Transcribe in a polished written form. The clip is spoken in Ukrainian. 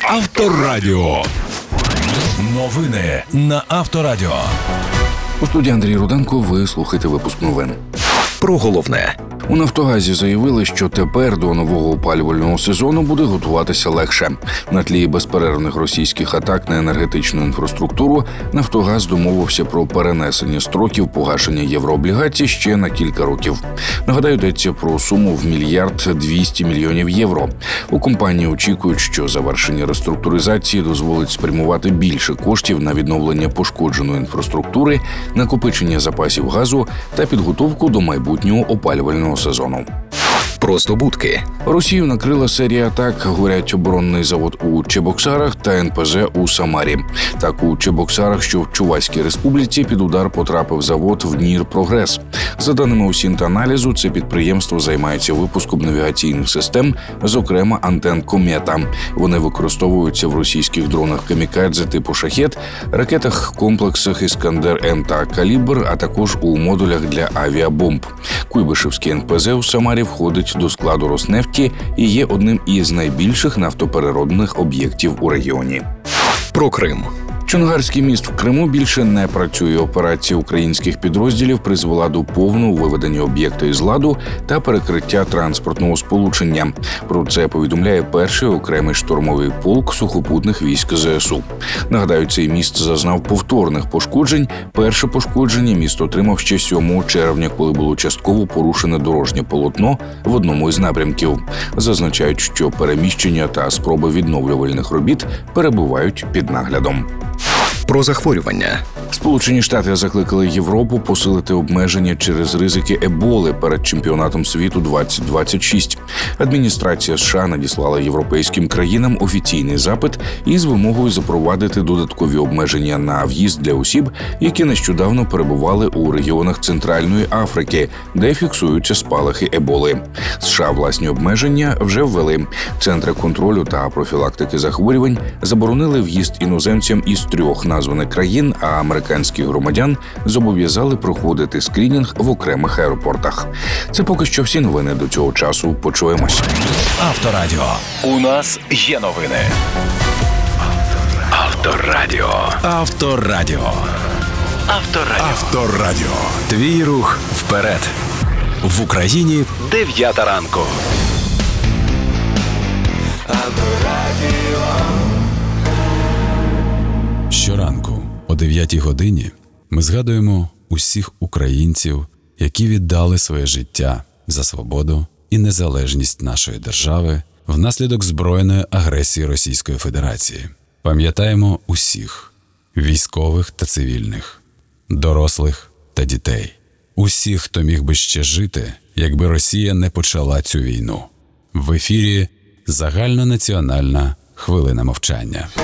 Авторадіо. Новини на Авторадіо. У студії Андрій Руденко, ви слухаєте випуск новин. Про головне. У «Нафтогазі» заявили, що тепер до нового опалювального сезону буде готуватися легше. На тлі безперервних російських атак на енергетичну інфраструктуру «Нафтогаз» домовився про перенесення строків погашення єврооблігацій ще на кілька років. Нагадаю, йдеться про суму в 1,2 мільярда євро. У компанії очікують, що завершення реструктуризації дозволить спрямувати більше коштів на відновлення пошкодженої інфраструктури, накопичення запасів газу та підготовку до майбутнього опалювального сезону. Просто будки. Росію накрила серія атак, говорять оборонний завод у Чебоксарах та НПЗ у Самарі. Так, у Чебоксарах, що в Чувашській республіці, під удар потрапив завод в Днірпрогрес. За даними Усінт-аналізу, це підприємство займається випуском навігаційних систем, зокрема антен «Комета». Вони використовуються в російських дронах «Камікадзе» типу «Шахет», ракетах-комплексах «Іскандер-М» та «Калібр», а також у модулях для авіабомб. Куйбишевський НПЗ у Самарі входить до складу Роснефті і є одним із найбільших нафтопереробних об'єктів у регіоні. Про Крим. Чонгарський міст в Криму більше не працює. Операція українських підрозділів призвела до повного виведення об'єкта із ладу та перекриття транспортного сполучення. Про це повідомляє перший окремий штурмовий полк сухопутних військ ЗСУ. Нагадаю, цей міст зазнав повторних пошкоджень. Перше пошкодження міст отримав ще 7 червня, коли було частково порушене дорожнє полотно в одному із напрямків. Зазначають, що переміщення та спроби відновлювальних робіт перебувають під наглядом. Про захворювання. Сполучені Штати закликали Європу посилити обмеження через ризики еболи перед чемпіонатом світу 2026. Адміністрація США надіслала європейським країнам офіційний запит із вимогою запровадити додаткові обмеження на в'їзд для осіб, які нещодавно перебували у регіонах Центральної Африки, де фіксуються спалахи еболи. США власні обмеження вже ввели. Центри контролю та профілактики захворювань заборонили в'їзд іноземцям із 3 названих країн, а американських громадян зобов'язали проходити скринінг в окремих аеропортах. Це поки що всі новини до цього часу. Почуємося. Авторадіо. У нас є новини. Авторадіо. Авторадіо. Авторадіо. Авторадіо. Твій рух вперед. В Україні 9 ранку. Щоранку о 9 годині ми згадуємо усіх українців, які віддали своє життя за свободу і незалежність нашої держави внаслідок збройної агресії Російської Федерації. Пам'ятаємо усіх – військових та цивільних, дорослих та дітей. Усіх, хто міг би ще жити, якби Росія не почала цю війну. В ефірі загальнонаціональна хвилина мовчання.